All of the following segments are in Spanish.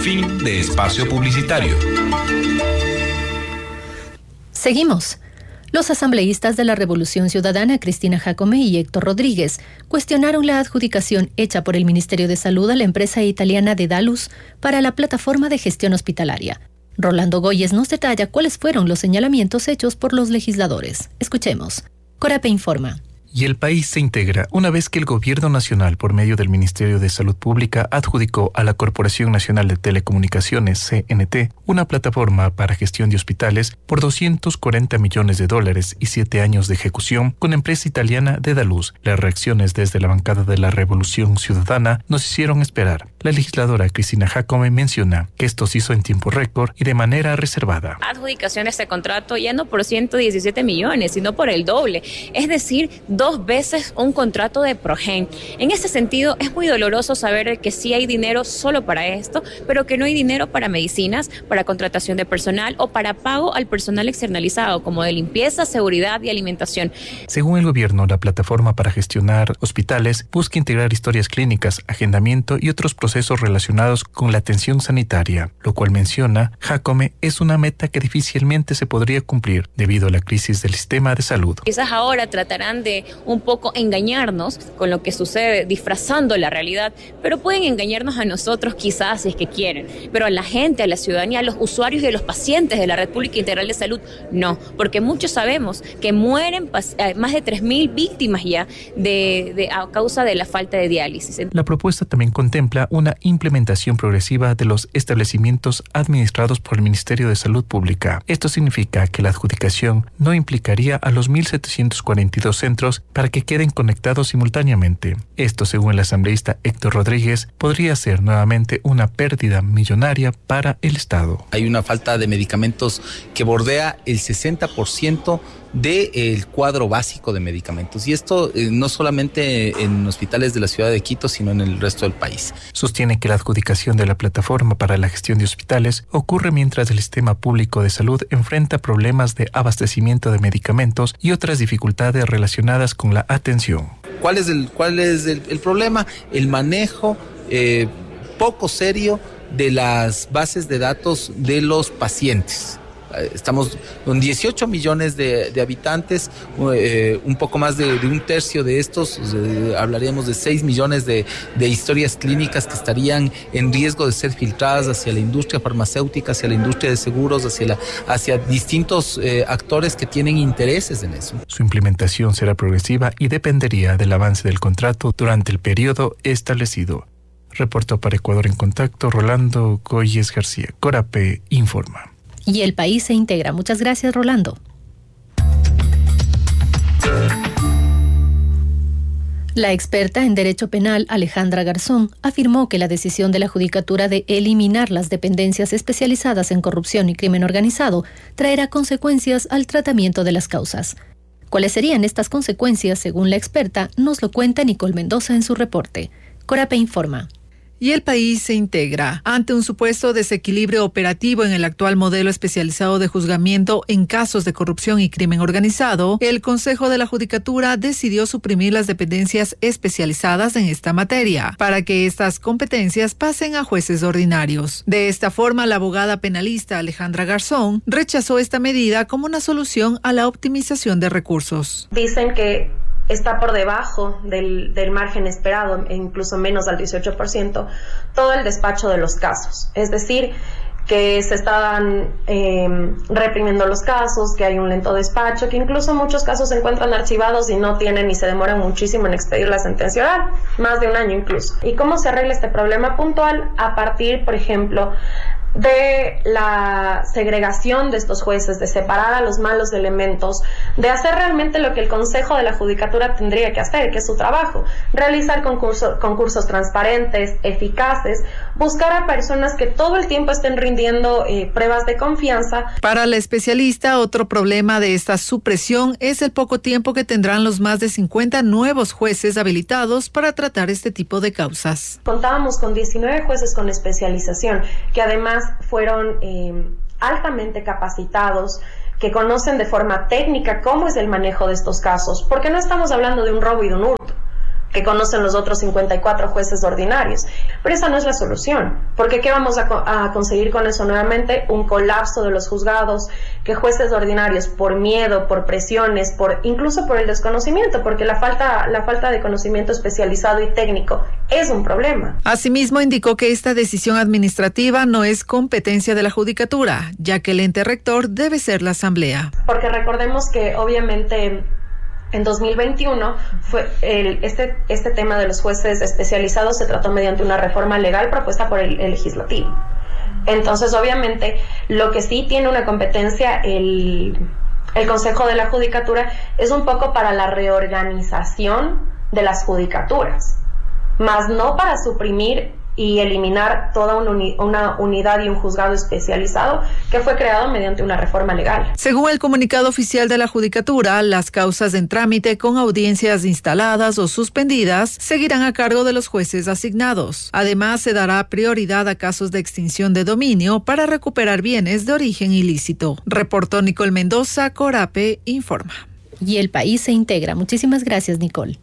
Fin de espacio publicitario. Seguimos. Los asambleístas de la Revolución Ciudadana, Cristina Jacome y Héctor Rodríguez, cuestionaron la adjudicación hecha por el Ministerio de Salud a la empresa italiana Dedalus para la plataforma de gestión hospitalaria. Rolando Goyes nos detalla cuáles fueron los señalamientos hechos por los legisladores. Escuchemos. Corape informa. Y el país se integra una vez que el Gobierno Nacional, por medio del Ministerio de Salud Pública, adjudicó a la Corporación Nacional de Telecomunicaciones, CNT, una plataforma para gestión de hospitales por $240 millones y 7 años de ejecución con empresa italiana Dedalus. Las reacciones desde la bancada de la Revolución Ciudadana nos hicieron esperar. La legisladora Cristina Jacome menciona que esto se hizo en tiempo récord y de manera reservada. Adjudicación de este contrato ya no por 117 millones, sino por el doble. Es decir, 2 veces un contrato de Progen. En ese sentido, es muy doloroso saber que sí hay dinero solo para esto, pero que no hay dinero para medicinas, para contratación de personal o para pago al personal externalizado, como de limpieza, seguridad y alimentación. Según el gobierno, la plataforma para gestionar hospitales busca integrar historias clínicas, agendamiento y otros procesos relacionados con la atención sanitaria, lo cual menciona Jacome es una meta que difícilmente se podría cumplir debido a la crisis del sistema de salud. Quizás ahora tratarán de un poco engañarnos con lo que sucede, disfrazando la realidad, pero pueden engañarnos a nosotros quizás si es que quieren, pero a la gente, a la ciudadanía, a los usuarios y a los pacientes de la Red Pública Integral de Salud, no, porque muchos sabemos que mueren más de 3.000 víctimas ya a causa de la falta de diálisis. La propuesta también contempla una implementación progresiva de los establecimientos administrados por el Ministerio de Salud Pública. Esto significa que la adjudicación no implicaría a los 1.742 centros para que queden conectados simultáneamente. Esto, según el asambleísta Héctor Rodríguez, podría ser nuevamente una pérdida millonaria para el Estado. Hay una falta de medicamentos que bordea el 60% del cuadro básico de medicamentos. Y esto no solamente en hospitales de la ciudad de Quito, sino en el resto del país. Sostiene que la adjudicación de la plataforma para la gestión de hospitales ocurre mientras el sistema público de salud enfrenta problemas de abastecimiento de medicamentos y otras dificultades relacionadas con la atención. ¿Cuál es el problema? El manejo poco serio de las bases de datos de los pacientes. Estamos con 18 millones de habitantes, un poco más de un tercio de estos, hablaríamos de 6 millones de historias clínicas que estarían en riesgo de ser filtradas hacia la industria farmacéutica, hacia la industria de seguros, hacia distintos actores que tienen intereses en eso. Su implementación será progresiva y dependería del avance del contrato durante el periodo establecido. Reportó para Ecuador en Contacto Rolando Goyes García. Corape informa. Y el país se integra. Muchas gracias, Rolando. La experta en Derecho Penal, Alejandra Garzón, afirmó que la decisión de la Judicatura de eliminar las dependencias especializadas en corrupción y crimen organizado traerá consecuencias al tratamiento de las causas. ¿Cuáles serían estas consecuencias, según la experta? Nos lo cuenta Nicole Mendoza en su reporte. Corape informa. Y el país se integra. Ante un supuesto desequilibrio operativo en el actual modelo especializado de juzgamiento en casos de corrupción y crimen organizado, el Consejo de la Judicatura decidió suprimir las dependencias especializadas en esta materia, para que estas competencias pasen a jueces ordinarios. De esta forma, la abogada penalista Alejandra Garzón rechazó esta medida como una solución a la optimización de recursos. Dicen que está por debajo del margen esperado, incluso menos del 18%, todo el despacho de los casos. Es decir, que se estaban reprimiendo los casos, que hay un lento despacho, que incluso muchos casos se encuentran archivados y no tienen y se demoran muchísimo en expedir la sentencia oral, más de un año incluso. ¿Y cómo se arregla este problema puntual? A partir, por ejemplo, de la segregación de estos jueces, de separar a los malos elementos, de hacer realmente lo que el Consejo de la Judicatura tendría que hacer, que es su trabajo, realizar concursos transparentes, eficaces, buscar a personas que todo el tiempo estén rindiendo pruebas de confianza. Para la especialista, otro problema de esta supresión es el poco tiempo que tendrán los más de 50 nuevos jueces habilitados para tratar este tipo de causas. Contábamos con 19 jueces con especialización, que además fueron altamente capacitados, que conocen de forma técnica cómo es el manejo de estos casos, porque no estamos hablando de un robo y de un hurto, que conocen los otros 54 jueces ordinarios. Pero esa no es la solución, porque ¿qué vamos a conseguir con eso nuevamente? Un colapso de los juzgados, que jueces ordinarios por miedo, por presiones, incluso por el desconocimiento, porque la falta de conocimiento especializado y técnico es un problema. Asimismo, indicó que esta decisión administrativa no es competencia de la Judicatura, ya que el ente rector debe ser la Asamblea. Porque recordemos que obviamente en 2021 fue este tema de los jueces especializados se trató mediante una reforma legal propuesta por el legislativo. Entonces, obviamente, lo que sí tiene una competencia el Consejo de la Judicatura es un poco para la reorganización de las judicaturas, más no para suprimir y eliminar toda una unidad y un juzgado especializado que fue creado mediante una reforma legal. Según el comunicado oficial de la Judicatura, las causas en trámite con audiencias instaladas o suspendidas seguirán a cargo de los jueces asignados. Además, se dará prioridad a casos de extinción de dominio para recuperar bienes de origen ilícito. Reportó Nicole Mendoza, Corape informa. Y el país se integra. Muchísimas gracias, Nicole.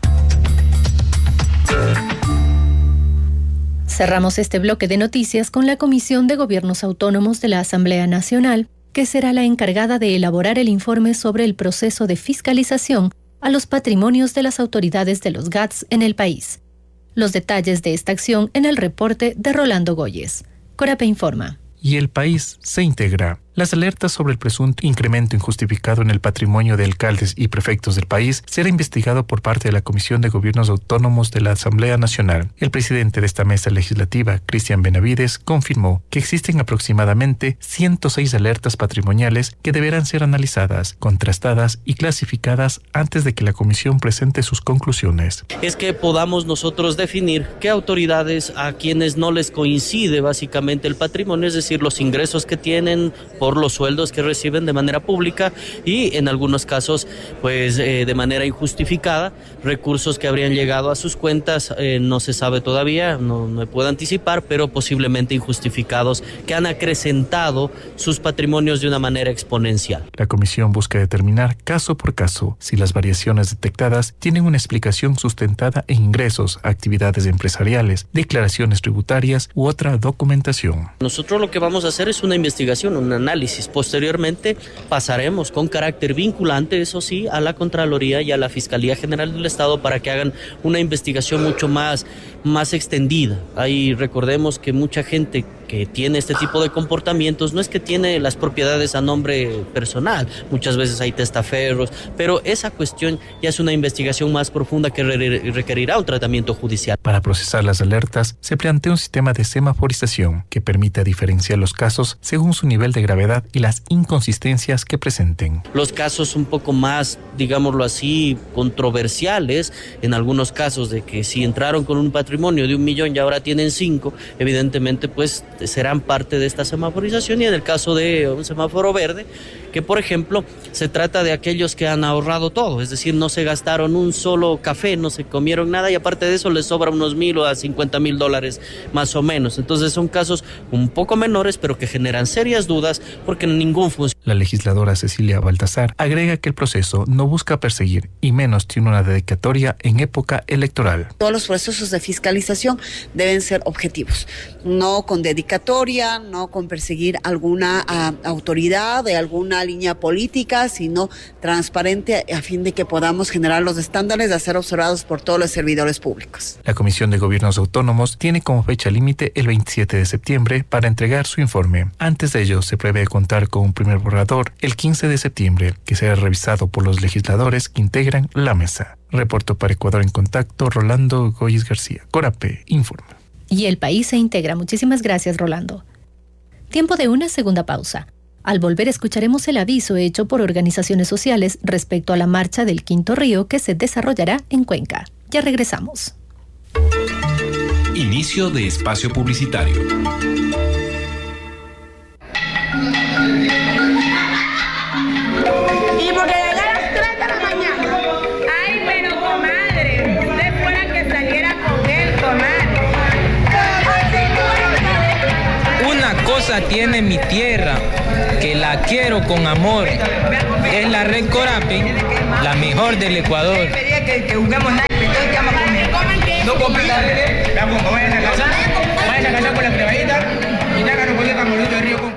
Cerramos este bloque de noticias con la Comisión de Gobiernos Autónomos de la Asamblea Nacional, que será la encargada de elaborar el informe sobre el proceso de fiscalización a los patrimonios de las autoridades de los GATS en el país. Los detalles de esta acción en el reporte de Rolando Goyes. Corape informa. Y el país se integra. Las alertas sobre el presunto incremento injustificado en el patrimonio de alcaldes y prefectos del país será investigado por parte de la Comisión de Gobiernos Autónomos de la Asamblea Nacional. El presidente de esta mesa legislativa, Cristian Benavides, confirmó que existen aproximadamente 106 alertas patrimoniales que deberán ser analizadas, contrastadas y clasificadas antes de que la comisión presente sus conclusiones. Es que podamos nosotros definir qué autoridades a quienes no les coincide básicamente el patrimonio, es decir, los ingresos que tienen por los sueldos que reciben de manera pública y en algunos casos pues de manera injustificada, recursos que habrían llegado a sus cuentas, no se sabe todavía, no me puedo anticipar, pero posiblemente injustificados que han acrecentado sus patrimonios de una manera exponencial. La comisión busca determinar caso por caso si las variaciones detectadas tienen una explicación sustentada en ingresos, actividades empresariales, declaraciones tributarias u otra documentación. Nosotros lo que vamos a hacer es una investigación, un análisis. Posteriormente pasaremos con carácter vinculante, eso sí, a la Contraloría y a la Fiscalía General del Estado para que hagan una investigación mucho más extendida. Ahí recordemos que mucha gente que tiene este tipo de comportamientos no es que tiene las propiedades a nombre personal, muchas veces hay testaferros, pero esa cuestión ya es una investigación más profunda que requerirá un tratamiento judicial. Para procesar las alertas, se plantea un sistema de semaforización que permita diferenciar los casos según su nivel de gravedad y las inconsistencias que presenten. Los casos un poco más, digámoslo así, controversiales, en algunos casos de que si entraron con un patrimonio de 1 millón y ahora tienen 5, evidentemente pues serán parte de esta semaforización, y en el caso de un semáforo verde, que por ejemplo se trata de aquellos que han ahorrado todo, es decir, no se gastaron un solo café, no se comieron nada y aparte de eso les sobra unos $1,000 a $50,000 más o menos. Entonces son casos un poco menores pero que generan serias dudas porque ningún funcionario. La legisladora Cecilia Baltasar agrega que el proceso no busca perseguir y menos tiene una dedicatoria en época electoral. Todos los procesos de fiscalización deben ser objetivos, no con dedicatoria, no con perseguir alguna autoridad de alguna línea política, sino transparente a fin de que podamos generar los estándares de ser observados por todos los servidores públicos. La Comisión de Gobiernos Autónomos tiene como fecha límite el 27 de septiembre para entregar su informe. Antes de ello, se prevé contar con un primer borrador el 15 de septiembre, que será revisado por los legisladores que integran la mesa. Reporto para Ecuador en Contacto, Rolando Goyes García. Corape informa. Y el país se integra. Muchísimas gracias, Rolando. Tiempo de una segunda pausa. Al volver escucharemos el aviso hecho por organizaciones sociales respecto a la marcha del Quinto Río que se desarrollará en Cuenca. Ya regresamos. Inicio de espacio publicitario. Y porque llegué a las 3 de la mañana. Ay, pero comadre, usted fuera que saliera con él, comadre. Una cosa tiene mi tierra, que la quiero con amor. Es la red Corape, la mejor del Ecuador. Que juguemos nada, No complicaré, la pongo, vayan a casar con la cremallita y hagan un poquito camolito de río.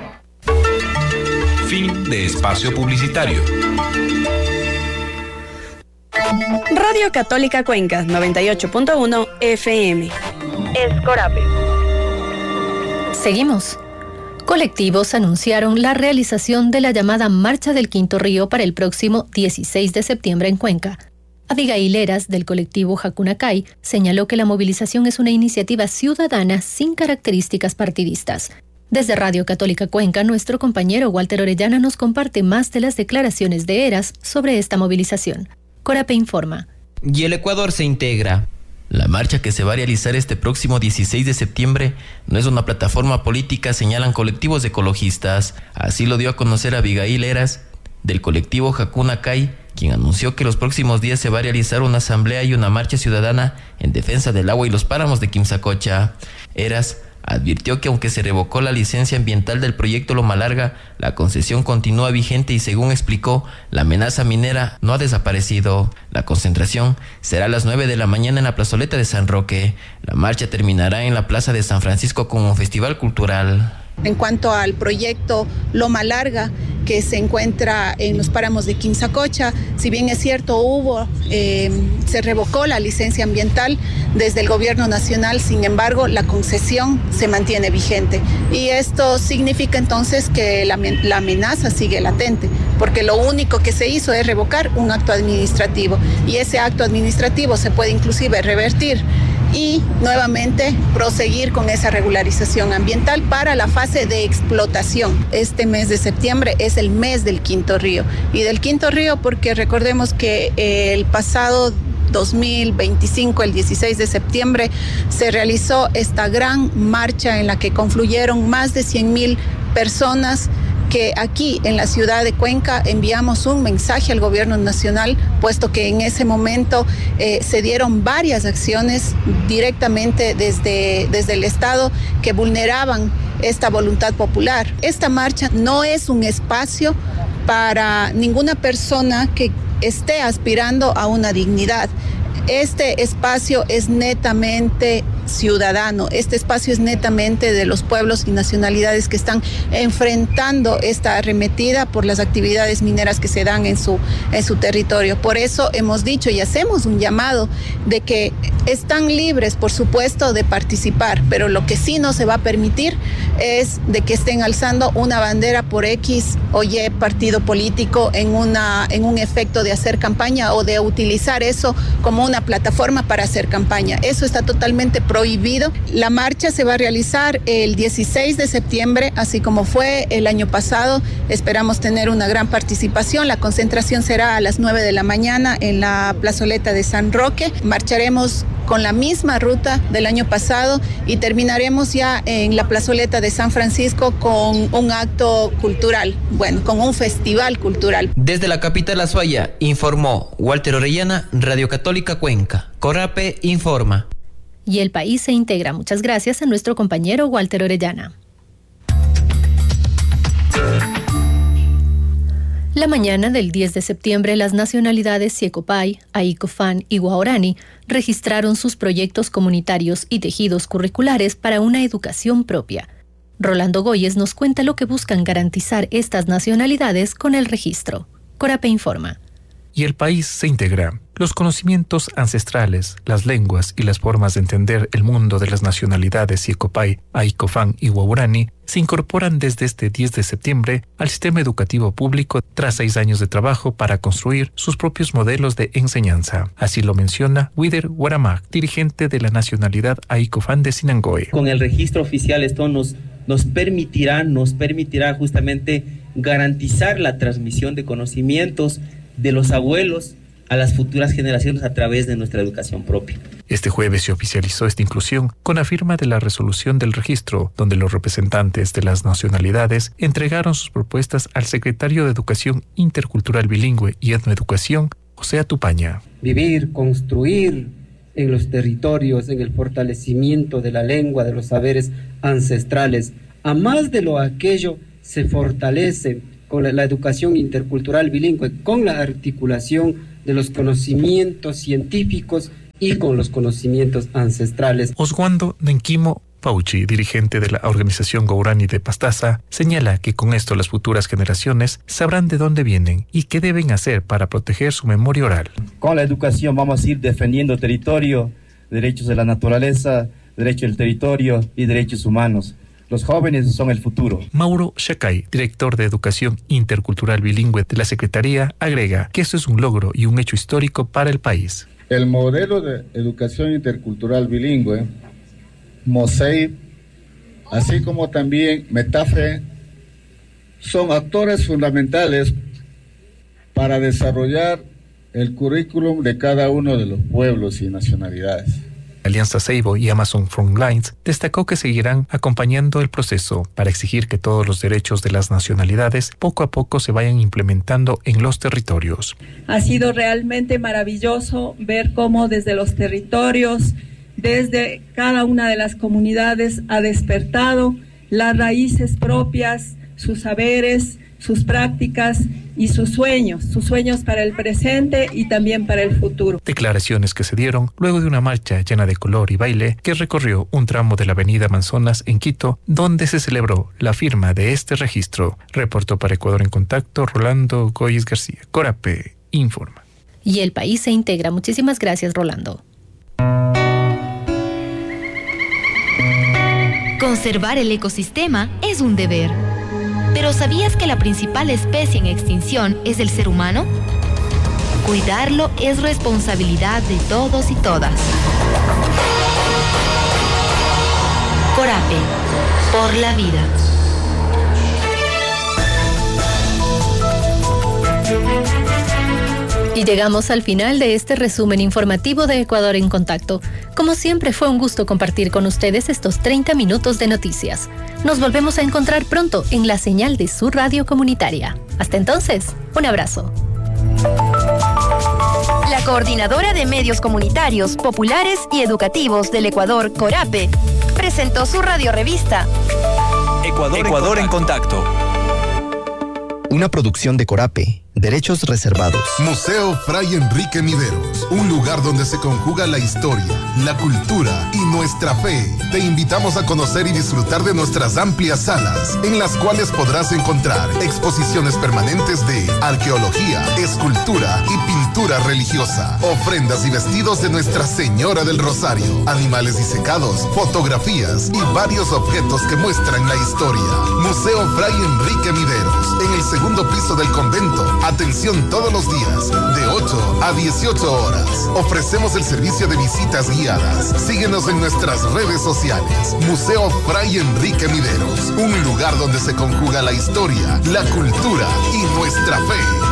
Fin de espacio publicitario. Radio Católica Cuenca, 98.1 FM. Escorape. Seguimos. Colectivos anunciaron la realización de la llamada Marcha del Quinto Río para el próximo 16 de septiembre en Cuenca. Abigail Heras, del colectivo Jacunacay, señaló que la movilización es una iniciativa ciudadana sin características partidistas. Desde Radio Católica Cuenca, nuestro compañero Walter Orellana nos comparte más de las declaraciones de Heras sobre esta movilización. Corape informa. Y el Ecuador se integra. La marcha que se va a realizar este próximo 16 de septiembre no es una plataforma política, señalan colectivos ecologistas. Así lo dio a conocer Abigail Heras, del colectivo Jacunacay, quien anunció que los próximos días se va a realizar una asamblea y una marcha ciudadana en defensa del agua y los páramos de Quimsacocha. Heras advirtió que aunque se revocó la licencia ambiental del proyecto Loma Larga, la concesión continúa vigente y, según explicó, la amenaza minera no ha desaparecido. La concentración será a las 9 de la mañana en la plazoleta de San Roque. La marcha terminará en la plaza de San Francisco con un festival cultural. En cuanto al proyecto Loma Larga, que se encuentra en los páramos de Quimsacocha, si bien es cierto se revocó la licencia ambiental desde el gobierno nacional, sin embargo la concesión se mantiene vigente, y esto significa entonces que la amenaza sigue latente, porque lo único que se hizo es revocar un acto administrativo, y ese acto administrativo se puede inclusive revertir y nuevamente proseguir con esa regularización ambiental para la fase de explotación. Este mes de septiembre es el mes del Quinto Río, y del Quinto Río porque recordemos que el pasado 2025, el 16 de septiembre, se realizó esta gran marcha en la que confluyeron más de 100,000 personas, que aquí en la ciudad de Cuenca enviamos un mensaje al gobierno nacional, puesto que en ese momento se dieron varias acciones directamente desde el Estado que vulneraban esta voluntad popular. Esta marcha no es un espacio para ninguna persona que esté aspirando a una dignidad. Este espacio es netamente ciudadano, este espacio es netamente de los pueblos y nacionalidades que están enfrentando esta arremetida por las actividades mineras que se dan en su territorio. Por eso hemos dicho y hacemos un llamado de que están libres, por supuesto, de participar, pero lo que sí no se va a permitir es de que estén alzando una bandera por X o Y partido político en un efecto de hacer campaña o de utilizar eso como una plataforma para hacer campaña. Eso está totalmente prohibido. La marcha se va a realizar el 16 de septiembre, así como fue el año pasado. Esperamos tener una gran participación. La concentración será a las 9 de la mañana en la plazoleta de San Roque. Marcharemos con la misma ruta del año pasado y terminaremos ya en la plazoleta de San Francisco con un acto cultural, con un festival cultural. Desde la capital Azuaya, informó Walter Orellana, Radio Católica Cuenca. Corape informa. Y el país se integra. Muchas gracias a nuestro compañero Walter Orellana. La mañana del 10 de septiembre, las nacionalidades Siecopay, Aicofán y Guaorani registraron sus proyectos comunitarios y tejidos curriculares para una educación propia. Rolando Goyes nos cuenta lo que buscan garantizar estas nacionalidades con el registro. Corape informa. Y el país se integra. Los conocimientos ancestrales, las lenguas y las formas de entender el mundo de las nacionalidades Siecopay, Aicofán y Guaorani se incorporan desde este 10 de septiembre al sistema educativo público tras 6 años de trabajo para construir sus propios modelos de enseñanza. Así lo menciona Wider Guaramag, dirigente de la nacionalidad Aicofán de Sinangoe. Con el registro oficial esto nos permitirá justamente garantizar la transmisión de conocimientos de los abuelos a las futuras generaciones a través de nuestra educación propia. Este jueves se oficializó esta inclusión con la firma de la resolución del registro, donde los representantes de las nacionalidades entregaron sus propuestas al secretario de Educación Intercultural Bilingüe y Etnoeducación, José Atupaña. Vivir, construir en los territorios, en el fortalecimiento de la lengua, de los saberes ancestrales. A más de lo aquello se fortalece con la educación intercultural bilingüe, con la articulación de los conocimientos científicos y con los conocimientos ancestrales. Oswaldo Nenquimo Pauchi, dirigente de la organización Guarani de Pastaza, señala que con esto las futuras generaciones sabrán de dónde vienen y qué deben hacer para proteger su memoria oral. Con la educación vamos a ir defendiendo territorio, derechos de la naturaleza, derecho del territorio y derechos humanos. Los jóvenes son el futuro. Mauro Shacay, director de Educación Intercultural Bilingüe de la Secretaría, agrega que esto es un logro y un hecho histórico para el país. El modelo de educación intercultural bilingüe, MOSEI, así como también Metafe, son actores fundamentales para desarrollar el currículum de cada uno de los pueblos y nacionalidades. Alianza Seibo y Amazon Frontlines destacó que seguirán acompañando el proceso para exigir que todos los derechos de las nacionalidades poco a poco se vayan implementando en los territorios. Ha sido realmente maravilloso ver cómo desde los territorios, desde cada una de las comunidades ha despertado las raíces propias, sus saberes, sus prácticas y sus sueños para el presente y también para el futuro. Declaraciones que se dieron luego de una marcha llena de color y baile que recorrió un tramo de la avenida Amazonas en Quito, donde se celebró la firma de este registro. Reportó para Ecuador en Contacto Rolando Goyes García. Corape informa. Y el país se integra. Muchísimas gracias, Rolando. Conservar el ecosistema es un deber. ¿Pero sabías que la principal especie en extinción es el ser humano? Cuidarlo es responsabilidad de todos y todas. Corape, por la vida. Y llegamos al final de este resumen informativo de Ecuador en Contacto. Como siempre, fue un gusto compartir con ustedes estos 30 minutos de noticias. Nos volvemos a encontrar pronto en la señal de su radio comunitaria. Hasta entonces, un abrazo. La Coordinadora de Medios Comunitarios, Populares y Educativos del Ecuador, Corape, presentó su radiorevista Ecuador en Contacto. Una producción de Corape. Derechos reservados. Museo Fray Enrique Mideros, un lugar donde se conjuga la historia, la cultura y nuestra fe. Te invitamos a conocer y disfrutar de nuestras amplias salas, en las cuales podrás encontrar exposiciones permanentes de arqueología, escultura y pintura religiosa, ofrendas y vestidos de Nuestra Señora del Rosario, animales disecados, fotografías y varios objetos que muestran la historia. Museo Fray Enrique Mideros, en el segundo piso del convento. Atención todos los días, de 8 a 18 horas. Ofrecemos el servicio de visitas guiadas. Síguenos en nuestras redes sociales. Museo Fray Enrique Mideros, un lugar donde se conjuga la historia, la cultura y nuestra fe.